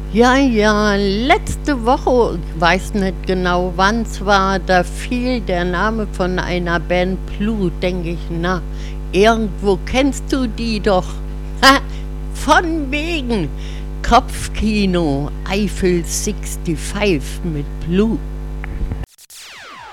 Ja, ja, letzte Woche, ich weiß nicht genau wann es war, da fiel der Name von einer Band Blue, denke ich, na, irgendwo kennst du die doch. Ha, von wegen Kopfkino, Eiffel 65 mit Blue.